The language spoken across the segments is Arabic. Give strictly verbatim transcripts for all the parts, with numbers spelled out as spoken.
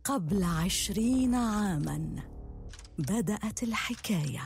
قبل عشرين عاماً بدأت الحكاية.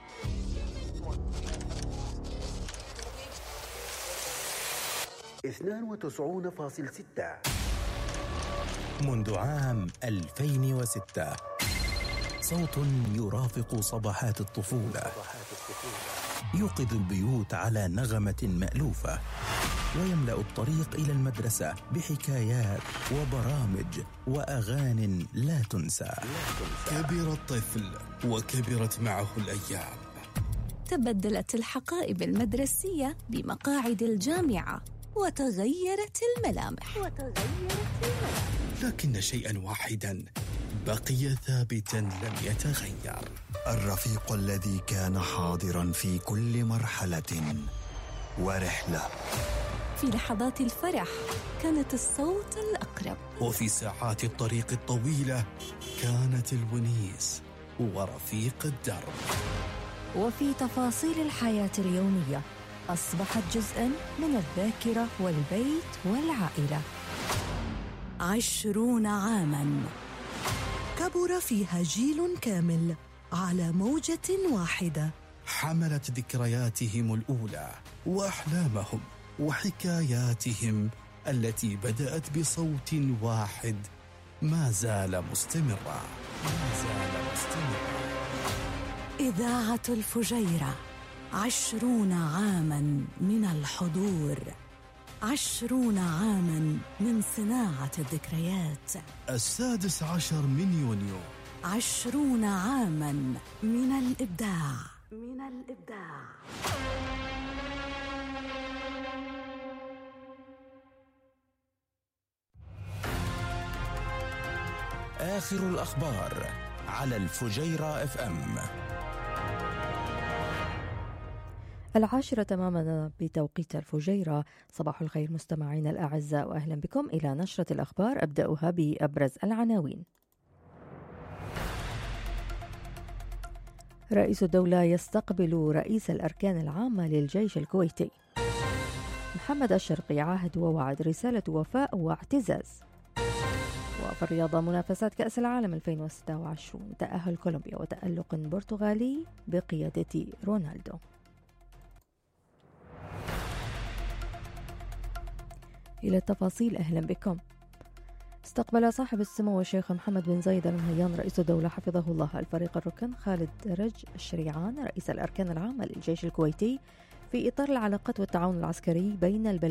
اثنان وتسعون فاصلة ستة. منذ عام ألفين وستة صوت يرافق صباحات الطفولة، يوقظ البيوت على نغمة مألوفة، ويملأ الطريق إلى المدرسة بحكايات وبرامج وأغاني لا تنسى. كبر الطفل وكبرت معه الأيام، تبدلت الحقائب المدرسية بمقاعد الجامعة، وتغيرت الملامح وتغيرت الملامح لكن شيئا واحدا بقي ثابتا لم يتغير: الرفيق الذي كان حاضرا في كل مرحلة ورحلة. في لحظات الفرح كانت الصوت الأقرب، وفي ساعات الطريق الطويلة كانت الونيس ورفيق الدرب. وفي تفاصيل الحياة اليومية أصبحت جزءاً من الذاكرة والبيت والعائلة. عشرون عاماً كبر فيها جيل كامل على موجة واحدة، حملت ذكرياتهم الأولى وأحلامهم وحكاياتهم التي بدأت بصوت واحد ما زال مستمرا ما زال مستمرا. إذاعة الفجيرة، عشرون عاماً من الحضور، عشرون عاماً من صناعة الذكريات. السادس عشر من يونيو، عشرون عاماً من الإبداع من الإبداع. آخر الأخبار على الفجيرة اف ام. العاشرة تماما بتوقيت الفجيرة. صباح الخير مستمعينا الأعزاء، وأهلا بكم إلى نشرة الأخبار. أبدأها بأبرز العناوين. رئيس الدولة يستقبل رئيس الأركان العامة للجيش الكويتي. محمد الشرقي عاهد ووعد رسالة وفاء واعتزاز. وفي الرياضة منافسات كأس العالم ألفين وستة وعشرين، تأهل كولومبيا وتألق برتغالي بقيادة رونالدو. إلى التفاصيل، أهلا بكم. استقبل صاحب السمو والشيخ محمد بن زايد آل نهيان رئيس الدولة حفظه الله الفريق الركن خالد درج الشريعان رئيس الأركان العامة للجيش الكويتي في إطار العلاقات والتعاون العسكري بين البلدين